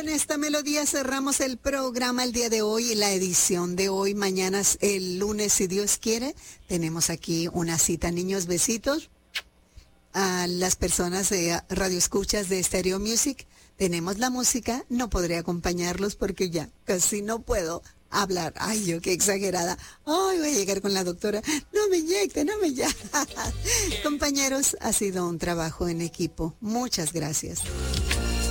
con esta melodía cerramos el programa el día de hoy y la edición de hoy. Mañana, el lunes, si Dios quiere, tenemos aquí una cita. Niños, besitos. A las personas de Radio Escuchas de Stereo Music, tenemos la música. No podré acompañarlos porque ya casi no puedo hablar. Ay, yo qué exagerada. Ay, voy a llegar con la doctora. No me inyecte, no me inyecte. Compañeros, ha sido un trabajo en equipo. Muchas gracias.